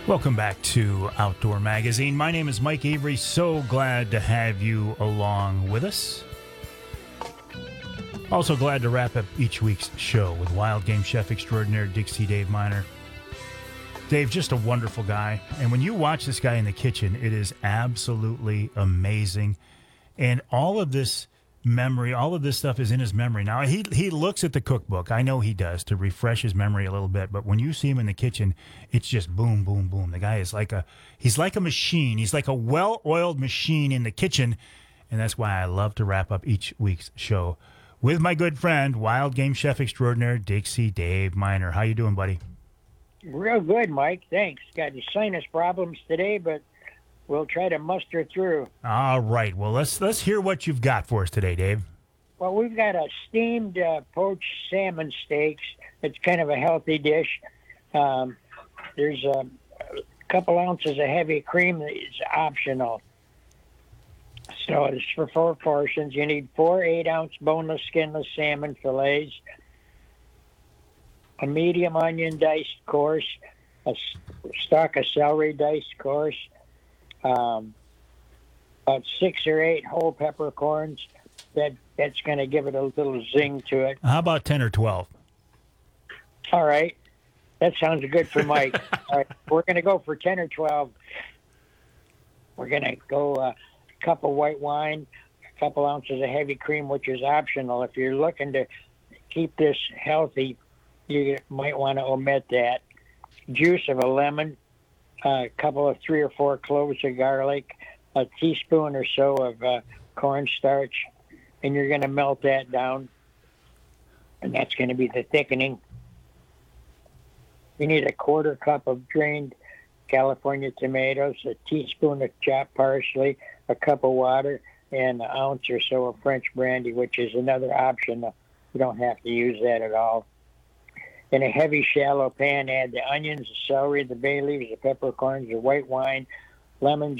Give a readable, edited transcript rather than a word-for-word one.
Welcome back to Outdoor Magazine. My name is Mike Avery. So glad to have you along with us. Also glad to wrap up each week's show with wild game chef extraordinaire Dixie Dave Miner. Dave, just a wonderful guy. And when you watch this guy in the kitchen, it is absolutely amazing. And all of this memory, all of this stuff is in his memory. Now, he looks at the cookbook. I know he does to refresh his memory a little bit. But when you see him in the kitchen, it's just boom, boom, boom. The guy is he's like a machine. He's like a well-oiled machine in the kitchen. And that's why I love to wrap up each week's show with my good friend, wild game chef extraordinaire Dixie Dave Miner. How you doing, buddy? Real good, Mike. Thanks. Got any sinus problems today, but we'll try to muster through. All right. Well, let's hear what you've got for us today, Dave. Well, we've got a steamed poached salmon steaks. It's kind of a healthy dish. There's a couple ounces of heavy cream that is optional. So it's for 4 portions. You need 4 8-ounce boneless, skinless salmon fillets, a medium onion diced coarse, a stalk of celery diced coarse, about 6 or 8 whole peppercorns. That's going to give it a little zing to it. How about 10 or 12? All right. That sounds good for Mike. All right. We're going to go for 10 or 12. We're going to go a cup of white wine, a couple ounces of heavy cream, which is optional. If you're looking to keep this healthy, you might want to omit that. Juice of a lemon, a couple of 3 or 4 cloves of garlic, a teaspoon or so of cornstarch, and you're going to melt that down, and that's going to be the thickening. You need a 1/4 cup of drained California tomatoes, a teaspoon of chopped parsley, a cup of water, and an ounce or so of French brandy, which is another option. You don't have to use that at all. In a heavy, shallow pan, add the onions, the celery, the bay leaves, the peppercorns, the white wine, lemon